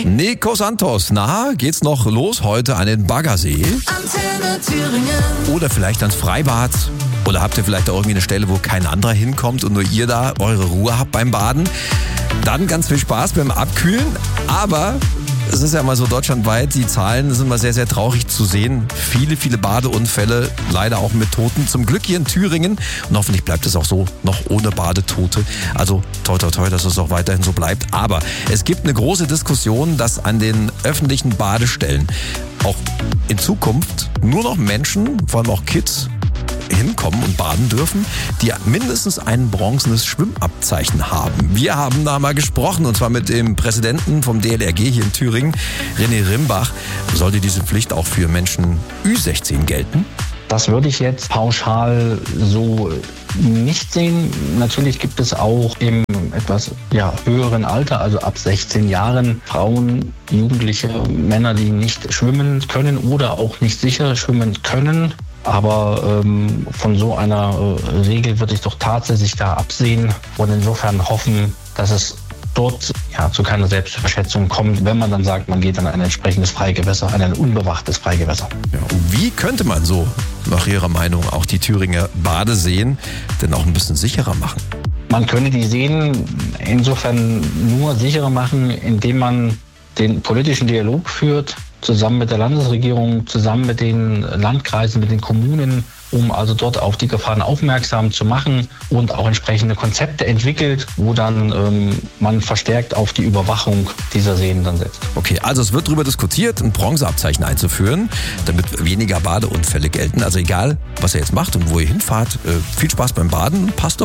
Nico Santos, na, geht's noch los heute an den Baggersee? Antenne Thüringen. Oder vielleicht ans Freibad? Oder habt ihr vielleicht auch irgendwie eine Stelle, wo kein anderer hinkommt und nur ihr da eure Ruhe habt beim Baden? Dann ganz viel Spaß beim Abkühlen, aber es ist ja mal so deutschlandweit, die Zahlen sind mal sehr, sehr traurig zu sehen. Viele Badeunfälle, leider auch mit Toten. Zum Glück hier in Thüringen und hoffentlich bleibt es auch so, noch ohne Badetote. Also toi toi toi, dass es auch weiterhin so bleibt. Aber es gibt eine große Diskussion, dass an den öffentlichen Badestellen auch in Zukunft nur noch Menschen, vor allem auch Kids, hinkommen und baden dürfen, die mindestens ein bronzenes Schwimmabzeichen haben. Wir haben da mal gesprochen, und zwar mit dem Präsidenten vom DLRG hier in Thüringen, René Rimbach. Sollte diese Pflicht auch für Menschen Ü16 gelten? Das würde ich jetzt pauschal so nicht sehen. Natürlich gibt es auch im etwas höheren Alter, also ab 16 Jahren, Frauen, Jugendliche, Männer, die nicht schwimmen können oder auch nicht sicher schwimmen können. Aber von so einer Regel würde ich doch tatsächlich da absehen und insofern hoffen, dass es dort zu keiner Selbstverschätzung kommt, wenn man dann sagt, man geht an ein entsprechendes Freigewässer, an ein unbewachtes Freigewässer. Ja, und wie könnte man so, nach Ihrer Meinung, auch die Thüringer Badeseen denn auch ein bisschen sicherer machen? Man könnte die Seen insofern nur sicherer machen, indem man den politischen Dialog führt, zusammen mit der Landesregierung, zusammen mit den Landkreisen, mit den Kommunen, um also dort auf die Gefahren aufmerksam zu machen und auch entsprechende Konzepte entwickelt, wo dann man verstärkt auf die Überwachung dieser Seen dann setzt. Okay, also es wird darüber diskutiert, ein Bronzeabzeichen einzuführen, damit weniger Badeunfälle gelten. Also egal, was ihr jetzt macht und wo ihr hinfahrt, viel Spaß beim Baden, passt auf